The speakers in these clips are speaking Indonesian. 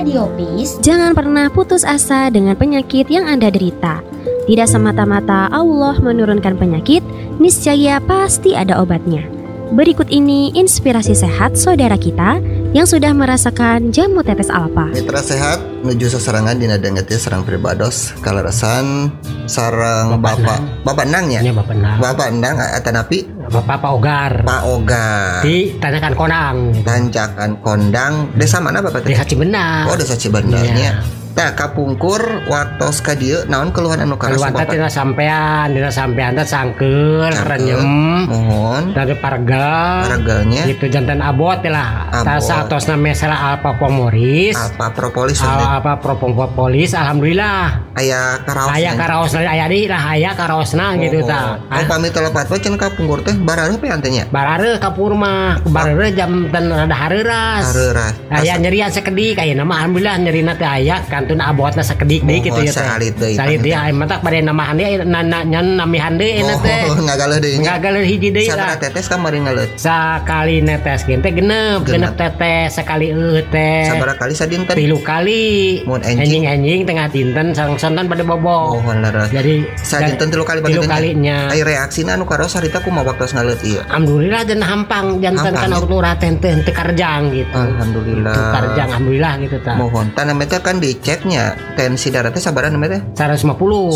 Radio Peace, jangan pernah putus asa dengan penyakit yang Anda derita. Tidak semata-mata Allah menurunkan penyakit, niscaya pasti ada obatnya. Berikut ini inspirasi sehat saudara kita yang sudah merasakan jamu tetes alfa. Mitra sehat menuju seserangan dina dengeti serang pribados kaleresan sarang Bapak Endang ya? Ini Bapak Endang. Bapak Endang atanapi Pak Ogar. Pak Ogar. Di Tanjakan Konang. Tanjakan Kondang. Desa mana Bapak teh? Desa Cibenang. Oh, Desa Cibenangnya. Iya. Nah, kapungkur waktu ka dieu naon keluhan anu karas Keluhan Bapak? dina sampean teh sangkeul, renyem, mohon dari harganya gitu jantan abot lah. Abot. Tasa atosna mesela alpa pomoris. apa propolis Apa propolis alhamdulillah. aya karaos Aya karaosna aya di lah aya karaosna gitu tah. Oh, pamit telepat we cenah kapungkur teh barareuh pe antenya? Barareuh kapur mah, barareuh jam dan rada hareuras. Hareuras. Aya nyerian sakedik aya nama alhamdulillah nyerina teh aya kantun abotna sakedik deui gitu ya teh. Salit deui. Salit deui aya matak bade namahan deui nyan namihan deui na teh. Ngagaluh deui. Ngagaluh hiji deui lah. Sabaraha tetes kamari ngaleut? Sakali netes gen teh genep tetes sekali teh. Sabaraha kali sadinten? 3 kali. Mun enjing tengah dinten sareng-sareng pada bobo. Oh, leres. Jadi sadinten 3 kali pada 3 kalinya. Ai reaksina anu karos harita kumaha waktos ngaleut ieu? Alhamdulillah dan hampang jantan kan urut teh teu karjang gitu. Alhamdulillah. Teu karjang alhamdulillah gitu tah. Mohon tanah teh kan diceknya tensi darah teh sabaraha namanya teh? 150.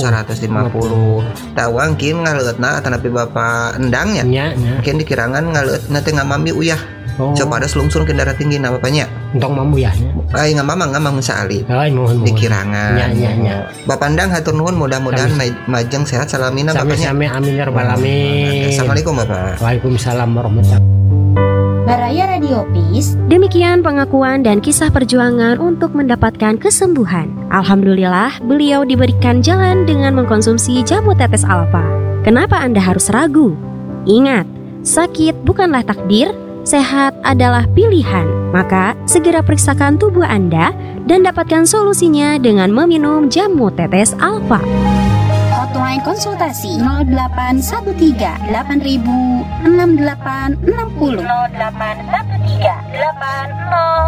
150. Tawangkin ngaleutna atanapi Bapak Endang ya? Nya. Mungkin dikirangan ngaleutna teh ngamami uyah. Oh. Coba ada selungsur ke darah tinggi na bapaknya. Entong mambu ya. Ai ngamang saali. Ai mohon. Dikirangan. Nya. Bapak Endang hatur nuhun mudah-mudahan majeng sehat salamina bapaknya. Sami amin ya rabbal alamin. Assalamualaikum Bapak. Waalaikumsalam warahmatullahi. Baraya Radio Peace. Demikian pengakuan dan kisah perjuangan untuk mendapatkan kesembuhan. Alhamdulillah, beliau diberikan jalan dengan mengkonsumsi jamu tetes alfa. Kenapa Anda harus ragu? Ingat, sakit bukanlah takdir, sehat adalah pilihan. Maka, segera periksakan tubuh Anda dan dapatkan solusinya dengan meminum jamu tetes alfa. Hotline konsultasi 0813 8000 6860 0813 80